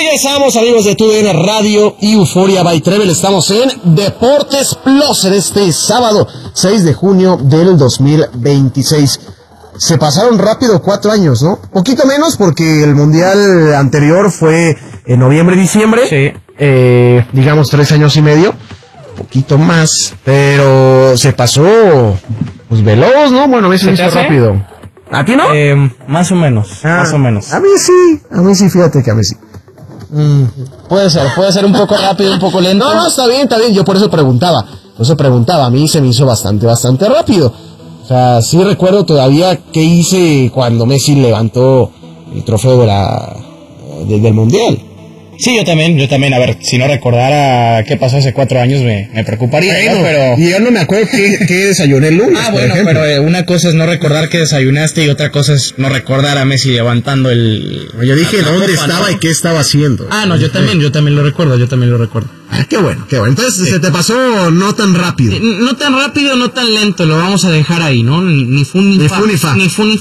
Regresamos, amigos de TUDN Radio y Euforia by Trevel. Estamos en Deportes Plus en este sábado 6 de junio del 2026. Se pasaron rápido 4 años, ¿no? Poquito menos porque el mundial anterior fue en noviembre-diciembre. Sí. Digamos 3 años y medio. Poquito más, pero se pasó pues veloz, ¿no? Bueno, a mí se me hizo rápido. ¿A ti no? Más o menos, más o menos. A mí sí, fíjate que a mí sí. Puede ser un poco rápido, un poco lento. No, está bien, yo por eso preguntaba, a mí se me hizo bastante rápido. O sea, sí recuerdo todavía qué hice cuando Messi levantó el trofeo del Mundial. Sí, yo también, a ver, si no recordara qué pasó hace 4 años me preocuparía, ¿no? Pero... Y yo no me acuerdo qué desayuné el lunes, bueno, pero una cosa es no recordar que desayunaste y otra cosa es no recordar a Messi levantando el... Yo dije dónde estaba, ¿no? Y qué estaba haciendo. No, yo también lo recuerdo. Qué bueno. Entonces, ¿se te pasó no tan rápido? No tan rápido, no tan lento, lo vamos a dejar ahí, ¿no? Ni fu ni fa.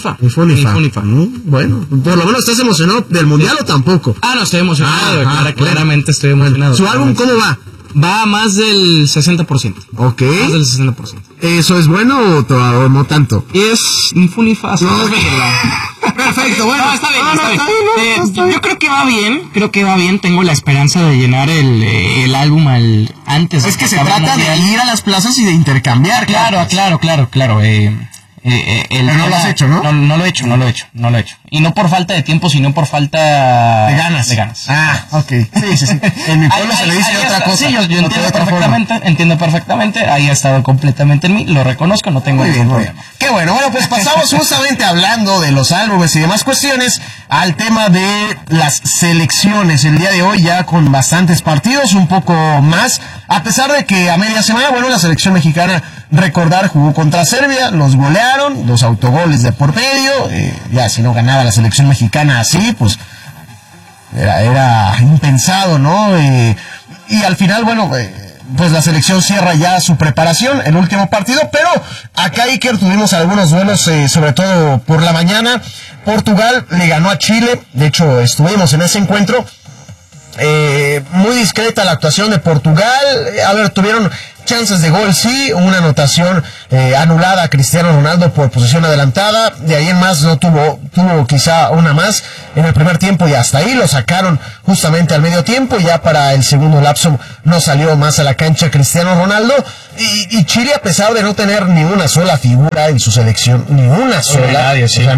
Bueno, por lo menos estás emocionado del Mundial o tampoco. No, estoy emocionado, claramente estoy emocionado. ¿Su álbum cómo va? Va a más del 60%. Ok. Más del 60%. ¿Eso es bueno o no tanto? Es ni fu ni fa. No, perfecto, bueno. No, está bien. Yo creo que va bien. Tengo la esperanza de llenar el álbum antes. Es que se trata de ir a las plazas y de intercambiar. Claro. No lo has hecho, ¿no? No lo he hecho. Y no por falta de tiempo, sino por falta de ganas. Ok. Sí. En mi pueblo se le dice otra cosa. Sí, yo entiendo perfectamente. Ahí ha estado completamente en mí. Lo reconozco, no tengo ningún problema. Qué bueno. Bueno, pues pasamos justamente hablando de los álbumes y demás cuestiones al tema de las selecciones. El día de hoy ya con bastantes partidos, un poco más. A pesar de que a media semana, bueno, la selección mexicana, jugó contra Serbia, los golearon, 2 autogoles de por medio. Ya si no ganaba la selección mexicana así, pues era impensado, ¿no? Y al final, bueno, pues la selección cierra ya su preparación, el último partido, pero acá, Iker, tuvimos algunos duelos, sobre todo por la mañana. Portugal le ganó a Chile, de hecho estuvimos en ese encuentro. Muy discreta la actuación de Portugal. Tuvieron chances de gol, sí, una anotación anulada a Cristiano Ronaldo por posesión adelantada. De ahí en más no tuvo quizá una más en el primer tiempo y hasta ahí lo sacaron justamente al medio tiempo. Ya para el segundo lapso no salió más a la cancha Cristiano Ronaldo. Y Chile, a pesar de no tener ni una sola figura en su selección, ni una sola,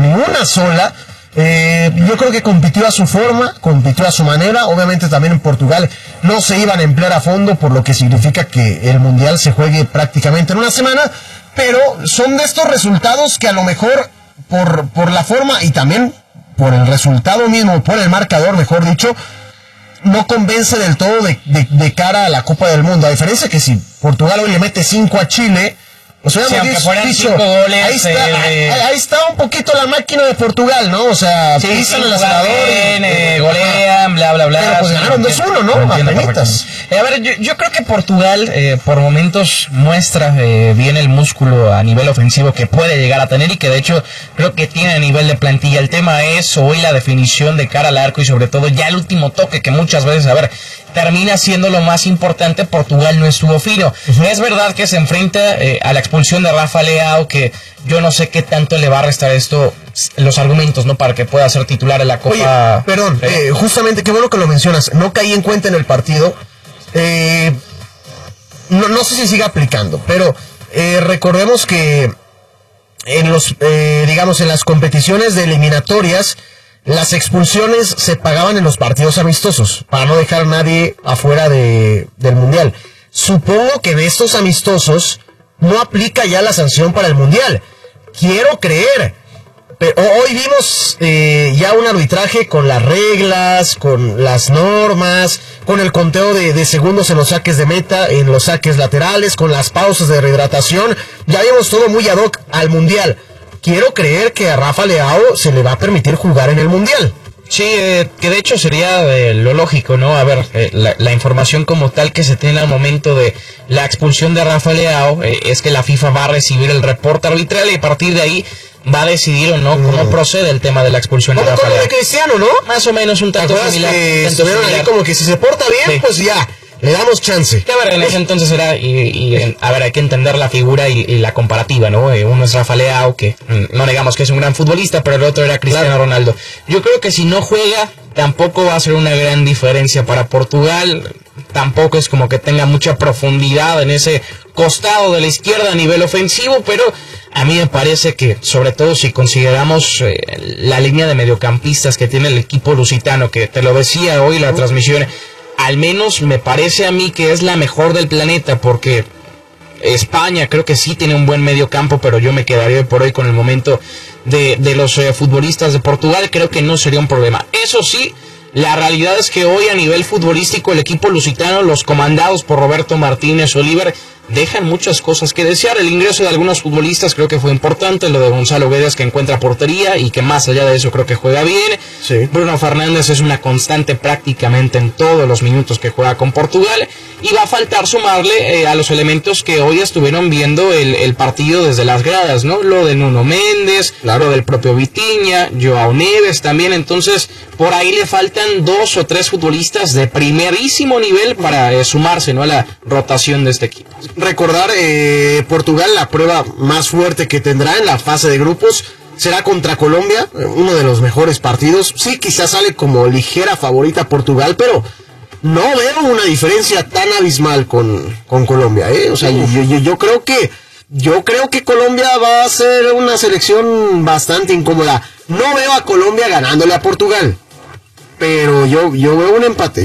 yo creo que compitió a su forma, compitió a su manera. Obviamente también en Portugal no se iban a emplear a fondo, por lo que significa que el Mundial se juegue prácticamente en una semana, pero son de estos resultados que a lo mejor por la forma y también por el resultado mismo, por el marcador, mejor dicho, no convence del todo de cara a la Copa del Mundo. A diferencia que si Portugal hoy le mete 5 a Chile, o sea, aunque fueran 5 goles, ahí está un poquito la máquina de Portugal, ¿no? O sea, pisan el acelerador, golean, bla. Pero pues ganaron 2-1, ¿no? Apenitas. A ver, yo creo que Portugal por momentos muestra bien el músculo a nivel ofensivo que puede llegar a tener y que de hecho creo que tiene a nivel de plantilla. El tema es hoy la definición de cara al arco y sobre todo ya el último toque que muchas veces, termina siendo lo más importante. Portugal no estuvo fino. Es verdad que se enfrenta a la expulsión de Rafa Leao, que yo no sé qué tanto le va a restar esto los argumentos, ¿no? Para que pueda ser titular en la Copa. Oye, perdón, justamente, qué bueno que lo mencionas. No caí en cuenta en el partido. No sé si sigue aplicando, pero recordemos que en en las competiciones de eliminatorias, las expulsiones se pagaban en los partidos amistosos, para no dejar a nadie afuera del Mundial. Supongo que en estos amistosos no aplica ya la sanción para el Mundial. Quiero creer. Pero hoy vimos ya un arbitraje con las reglas, con las normas, con el conteo de segundos en los saques de meta, en los saques laterales, con las pausas de rehidratación. Ya vimos todo muy ad hoc al Mundial. Quiero creer que a Rafa Leao se le va a permitir jugar en el Mundial. Sí, que de hecho sería lo lógico, ¿no? A ver, la información como tal que se tiene al momento de la expulsión de Rafa Leao es que la FIFA va a recibir el reporte arbitral y a partir de ahí va a decidir o no cómo procede el tema de la expulsión de Rafa Leao. Como de Cristiano, ¿no? Más o menos un tanto similar. Estuvieron ahí como que si se porta bien, pues ya, le damos chance. Que a ver, en ese entonces era, a ver, hay que entender la figura y la comparativa, ¿no? Uno es Rafa Leao, que no negamos que es un gran futbolista, pero el otro era Cristiano Ronaldo. Yo creo que si no juega, tampoco va a ser una gran diferencia para Portugal. Tampoco es como que tenga mucha profundidad en ese costado de la izquierda a nivel ofensivo, pero a mí me parece que, sobre todo si consideramos la línea de mediocampistas que tiene el equipo lusitano, que te lo decía hoy la transmisión, al menos me parece a mí que es la mejor del planeta, porque España creo que sí tiene un buen medio campo, pero yo me quedaría hoy por hoy con el momento de los futbolistas de Portugal. Creo que no sería un problema. Eso sí, la realidad es que hoy a nivel futbolístico el equipo lusitano, los comandados por Roberto Martínez Oliver, dejan muchas cosas que desear. El ingreso de algunos futbolistas creo que fue importante, lo de Gonzalo Guedes, que encuentra portería y que más allá de eso creo que juega bien. Sí. Bruno Fernández es una constante prácticamente en todos los minutos que juega con Portugal, y va a faltar sumarle a los elementos que hoy estuvieron viendo el partido desde las gradas, ¿no? Lo de Nuno Méndez, lo del propio Vitinha, Joao Neves también. Entonces por ahí le faltan 2 o 3 futbolistas de primerísimo nivel para sumarse, ¿no?, a la rotación de este equipo. Recordar, Portugal, la prueba más fuerte que tendrá en la fase de grupos será contra Colombia, uno de los mejores partidos. Sí, quizás sale como ligera favorita Portugal, pero no veo una diferencia tan abismal con Colombia, O sea, yo creo que Colombia va a ser una selección bastante incómoda. No veo a Colombia ganándole a Portugal, pero yo veo un empate.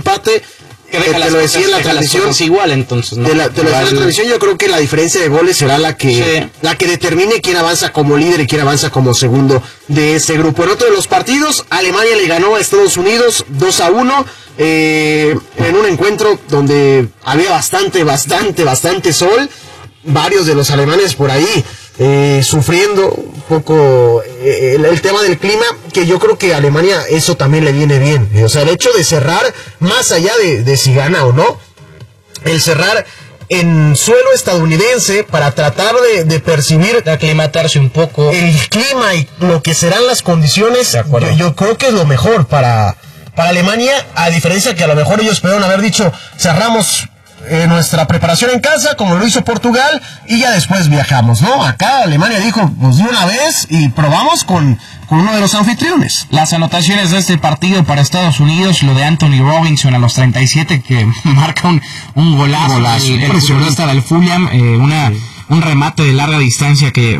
Que te lo decía en la transmisión igual, entonces, ¿no? Te lo decía en la transmisión. Yo creo que la diferencia de goles será la que determine quién avanza como líder y quién avanza como segundo de ese grupo. En otro de los partidos, Alemania le ganó a Estados Unidos 2-1 en un encuentro donde había bastante sol. Varios de los alemanes por ahí sufriendo un poco el tema del clima, que yo creo que a Alemania eso también le viene bien. O sea, el hecho de cerrar, más allá de si gana o no, el cerrar en suelo estadounidense para tratar de percibir, de aclimatarse un poco el clima y lo que serán las condiciones, yo creo que es lo mejor para Alemania, a diferencia que a lo mejor ellos pudieron haber dicho, cerramos nuestra preparación en casa, como lo hizo Portugal, y ya después viajamos, ¿no? Acá Alemania dijo, pues de una vez, y probamos con uno de los anfitriones. Las anotaciones de este partido para Estados Unidos, lo de Anthony Robinson a los 37, que marca un golazo, el futbolista del Fulham, un remate de larga distancia que